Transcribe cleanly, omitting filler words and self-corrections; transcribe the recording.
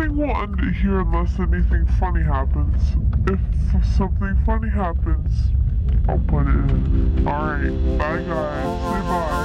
think we'll end it here unless anything funny happens. If something funny happens, I'll put it in. Alright, bye guys. Say bye.